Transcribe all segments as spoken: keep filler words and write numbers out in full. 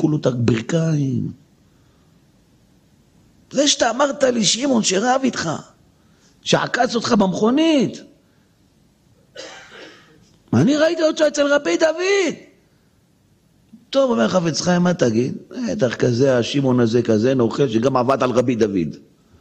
נשקו לו את הברכיים. זה שאתה אמרת לי, שמעון, שרב איתך, שעקץ אותך במכונית. אני ראיתי אותו אצל רבי דוד. טוב, אומר חפץ חיים, מה תגיד? בטח כזה, השמעון הזה כזה נוכל, שגם עבד על רבי דוד.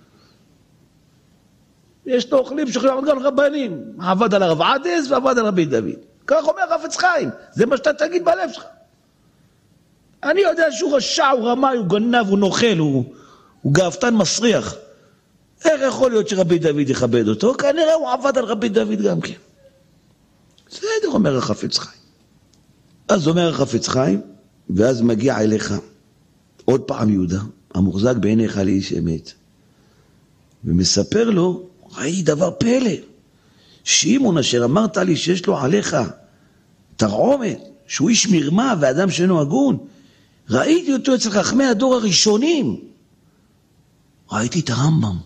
יש נוכלים שיכולים לעבוד גם רבנים. עבד על הרב עדס ועבד על רבי דוד. כך אומר חפץ חיים, זה מה שאתה תגיד בלב שלך. אני יודע שהוא רשע, הוא רמאי, הוא גנב, הוא נוכל, הוא, הוא גאוותן מסריח. איך יכול להיות שרבי דוד יכבד אותו? כנראה הוא עבד על רבי דוד גם כן. בסדר, אומר החפץ חיים. אז אומר החפץ חיים, ואז מגיע אליך עוד פעם יהודה, המוחזק בעיניך לאיש אמת. ומספר לו, ראי דבר פלא, שמעון אשר אמרת לי שיש לו עליך תרעומת, שהוא איש מרמה ואדם שאינו הגון, ראיתי אותו אצל חכמי הדור הראשונים. ראיתי את הרמב"ם,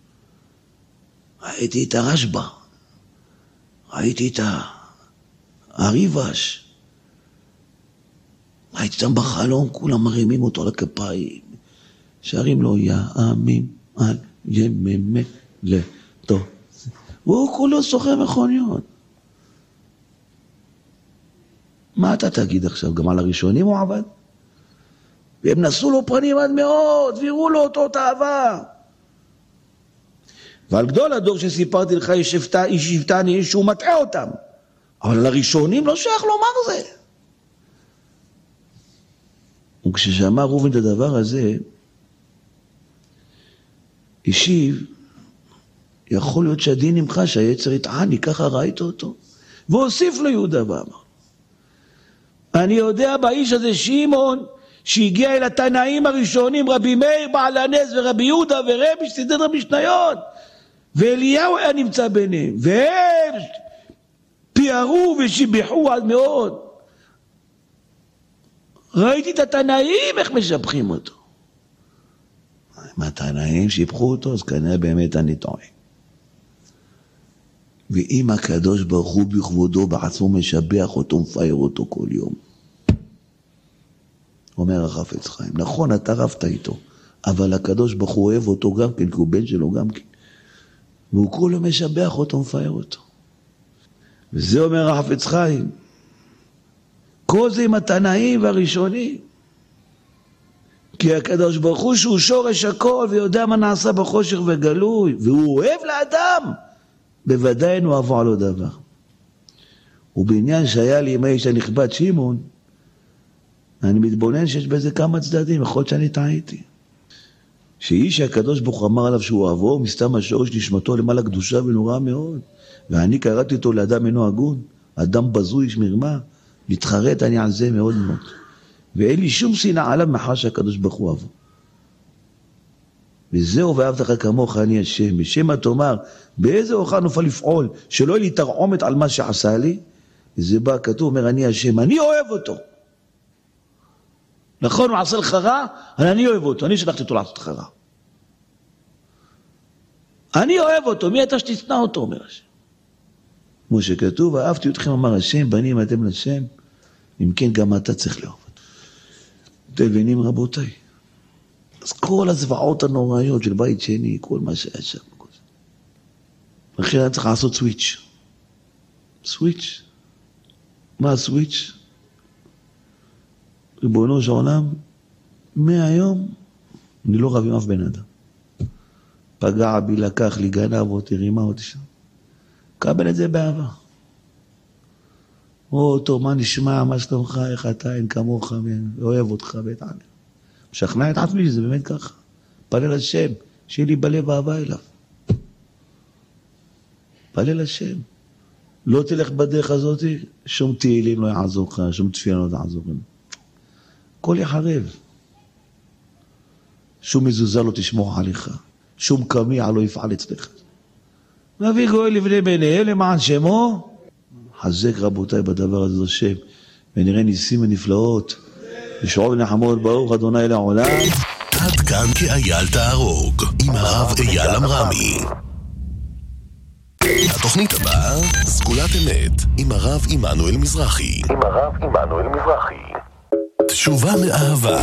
ראיתי את הרשב"א, ראיתי את הריב"ש, ראיתי אותם בחלום, כולם מרימים אותו על הכפיים, שרים לו יאמין על יממה לטוב. והוא כולו סוחר מכוניות. מה אתה תגיד עכשיו? גם על הראשונים הוא עבד? והם נשאו לו פנים עד מאוד, ויראו לו אותו תאווה. ועל גדול הדור שסיפרתי לך, איש שבטני, שהוא מטעה אותם. אבל על הראשונים לא שייך לומר זה. וכששמע ראובן את הדבר הזה, השיב, יכול להיות שהדין נמך שהיצר יטעני, ככה ראית אותו. והוסיף לו יהודה ואמר, אני יודע באיש הזה שמעון, שהגיע אל התנאים הראשונים, רבי מאיר בעל הנס ורבי יהודה ורבי שסידר המשניות, ואליהו היה נמצא ביניהם, והם פיארו ושיבחו עד מאוד. ראיתי את התנאים איך משבחים אותו. אם התנאים שיבחו אותו, אז כנראה באמת אני טועה. ואם הקדוש ברוך הוא בכבודו בעצמו משבח אותו ומפאר אותו כל יום. אומר החפץ חיים, נכון, אתה רבת איתו, אבל הקדוש ברוך הוא אוהב אותו גם כן, כי הוא בן שלו גם כן. והוא כולו משבח אותו ומפאר אותו. וזה אומר החפץ חיים, כל זה עם התנאים והראשונים. כי הקדוש ברוך הוא שהוא שורש הכל ויודע מה נעשה בחושך וגלוי, והוא אוהב לאדם, בוודאי אין הוא אבוא לו דבר. ובעניין שהיה לי עם האיש הנכבד שמעון, אני מתבונן שיש בזה כמה צדדים, יכול להיות שאני טעיתי. שאיש הקדוש ברוך הוא אמר עליו שהוא אהבו, מסתם השורש נשמתו למעלה קדושה ונורא מאוד. ואני קראתי אותו לאדם אינו הגון, אדם בזוי, איש מרמה, מתחרט אני על זה מאוד מאוד. ואין לי שום שנאה עליו מאחר שהקדוש ברוך הוא אהבו. וזהו ואהבת לך כמוך אני השם. בשם מה תאמר, באיזה אוכל נוכל לפעול, שלא יהיה לי תרעומת על מה שעשה לי, וזה בא כתוב, אומר אני השם, אני אוהב אותו. נכון, הוא עשה לך רע, אבל אני אוהב אותו, אני שלחתי אותו לעשות לך רע. אני אוהב אותו, מי אתה שתצנע אותו, אומר השם. כמו שכתוב, אהבתי אתכם, אמר השם, בנים אתם לשם, אם כן גם אתה צריך לאהוב אותו. אתם מבינים רבותיי? אז כל הזוועות הנוראיות של בית שני, כל מה שהיה שם, לכן היה צריך לעשות סוויץ'. סוויץ'? מה הסוויץ'? ריבונו של עולם, מהיום אני לא רב עם אף בן אדם. פגע בי, לקח לי, גנב אותי, רימה אותי שם. קבל את זה באהבה. או טוב, מה נשמע, מה שלומך, איך אתה, אין כמוך, אוהב אותך ואת עליו. משכנע את עצמי שזה באמת ככה. פלל השם, שיהיה לי בלב אהבה אליו. פלל השם. לא תלך בדרך הזאת, שום תהילים לא יעזור לך, שום תפילה לא תעזור לך. הכל יחרב. שום מזוזה לא תשמור עליך. שום קמיע לא יפעל אצלך. נביא גואל לבני ביניהם למען שמו. חזק רבותיי בדבר הזה השם. ונראה ניסים ונפלאות. ישועות ונחמות ברוך אדוני לעולם. עד כאן כאייל תהרוג עם הרב אייל אמרמי. התוכנית הבאה, סגולת אמת עם הרב עמנואל מזרחי. עם הרב עמנואל מזרחי. תשובה מאהבה.